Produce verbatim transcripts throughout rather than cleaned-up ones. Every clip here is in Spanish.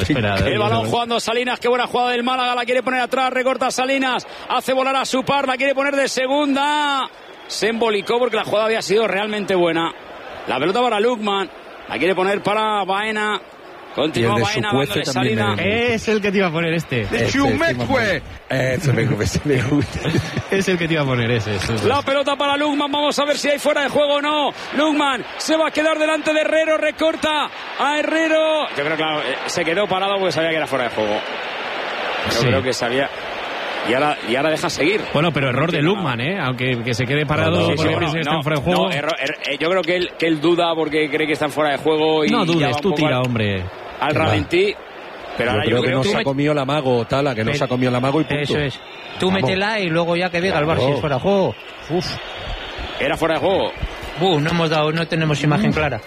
esperado. El balón jugando Salinas, qué buena jugada del Málaga, la quiere poner atrás, recorta Salinas, hace volar a su par, la quiere poner de segunda. Se embolicó porque la jugada había sido realmente buena. La pelota para Lukman, la quiere poner para Baena. Continúa Baena dándole Salinas. Me... Es el que te iba a poner este. De Chumecue. Eso me gusta. Es el que te iba a poner ese. Eso, eso. La pelota para Lukman, vamos a ver si hay fuera de juego o no. Lukman se va a quedar delante de Herrero, recorta a Herrero. Yo creo que claro, se quedó parado porque sabía que era fuera de juego. Yo sí. creo que sabía. Y ahora, y ahora deja seguir. Bueno, pero error de Lukman, ¿eh? Aunque que se quede parado, sí, sí, porque no, que no, están fuera de juego. No, error, er, yo creo que él, que él duda porque cree que están fuera de juego. Y no dudes, tú tira, al, hombre. Al ralentí. Pero yo ahora creo yo que creo no que se ha comido la mago, Tala, que no se ha comido la mago y punto. Eso es. Tú métela y luego ya que diga el Bar si es fuera de juego. Uf. Era fuera de juego. Uh, no hemos dado, no tenemos imagen clara.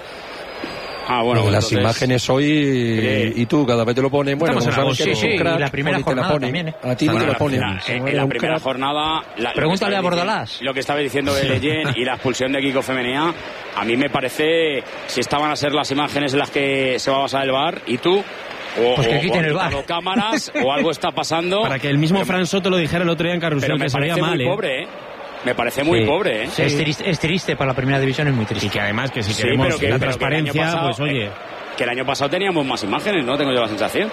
Ah, bueno, no, pues las entonces... imágenes hoy sí. y tú cada vez te lo pones. Bueno, como sabes sí, que sí, es un crack, y la primera jornada pone, también, ¿eh? A ti no te lo ponen. En, en la primera crack. jornada... La, Pregúntale a Bordalás. Lo que estaba diciendo de Leyen y la expulsión de Kiko Femenía, a mí me parece, si estaban a ser las imágenes en las que se va a basar el V A R, y tú... O, pues que quiten o, el V A R. O cámaras, o algo está pasando... Para que el mismo Fran Soto lo dijera el otro día en Carrusel, que se veía mal, muy ¿eh? pobre, ¿eh? Me parece muy sí. pobre, ¿eh? Sí. Es, triste, es triste para la primera división, es muy triste. Y que además que si sí, queremos pero que, la pero transparencia, que pasado, pues oye... Eh, que el año pasado teníamos más imágenes, ¿no? Tengo yo la sensación.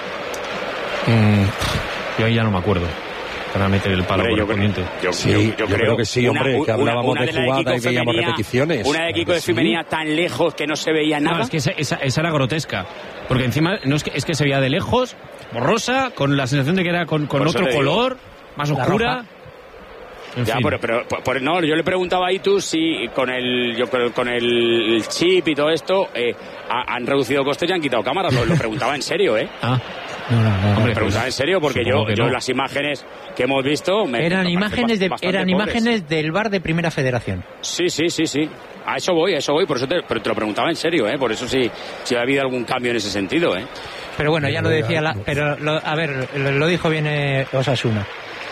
Mm, yo ahí ya no me acuerdo. Para meter el palo hombre, por yo, el creo, yo, sí, yo, yo, yo creo, creo que sí, hombre, una, que hablábamos una, una de, de jugada y veíamos femenía, repeticiones. Una de Kiko de Femenía tan lejos que no se veía nada. No, es que esa, esa, esa era grotesca. Porque encima no es que, es que se veía de lejos, borrosa, con la sensación de que era con, con otro color, más oscura. En ya, fin. pero, pero, pero no, yo le preguntaba a Itu si con el yo con el chip y todo esto eh, han reducido costes y han quitado cámaras. Lo, lo preguntaba en serio, ¿eh? Ah. No, no, no. Hombre, preguntaba en serio porque yo, yo no. las las imágenes que hemos visto me eran imágenes de eran pobres. imágenes del V A R de Primera Federación. Sí, sí, sí, sí. A eso voy, a eso voy, por eso te, pero te lo preguntaba en serio, ¿eh? Por eso sí, si ha habido algún cambio en ese sentido, ¿eh? Pero bueno, ya lo decía la, pero lo, a ver, lo, lo dijo bien eh, Osasuna.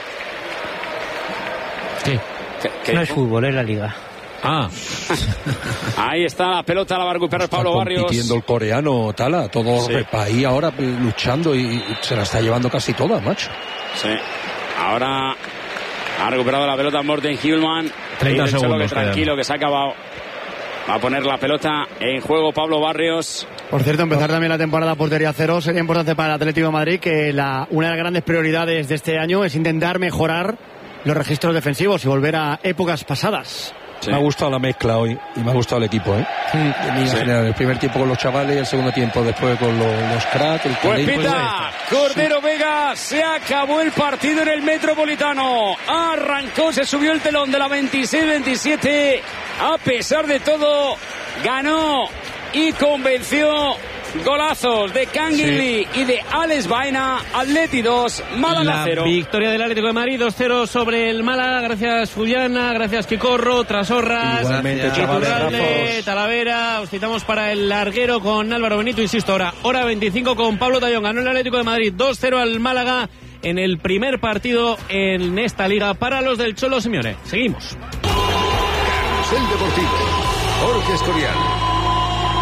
¿Qué? ¿Qué, qué no es fútbol, es la liga. Ah. Ahí está la pelota, la va a recuperar Pablo está Barrios. compitiendo el coreano, Tala, todo sí. ahí ahora luchando y, y se la está llevando casi toda, macho. Sí. Ahora ha recuperado la pelota Morten Hjulman. treinta segundos. Que tranquilo, que se ha acabado. Va a poner la pelota en juego Pablo Barrios. Por cierto, empezar también la temporada portería cero sería importante para el Atlético de Madrid, que la, una de las grandes prioridades de este año es intentar mejorar los registros defensivos y volver a épocas pasadas. Sí. Me ha gustado la mezcla hoy y me ha gustado el equipo, ¿eh? Sí. Sí. El primer tiempo con los chavales y el segundo tiempo después con los, los cracks. El pues pita, Cordero sí. Vega, se acabó el partido en el Metropolitano. Arrancó, se subió el telón de la veintiséis veintisiete. A pesar de todo, ganó y convenció. Golazos de Canguilí sí. y de Alex Baena. Atleti dos, Málaga cero. La victoria del Atlético de Madrid dos cero sobre el Málaga. Gracias Fullana, gracias Quicorro, Trasorras, Iturralde, Talavera. Os citamos para el larguero con Álvaro Benito. Insisto, ahora hora veinticinco con Pablo Tallón. Ganó el Atlético de Madrid dos cero al Málaga en el primer partido en esta liga para los del Cholo Simeone. Seguimos. Carrusel Deportivo. Jorge Escorial.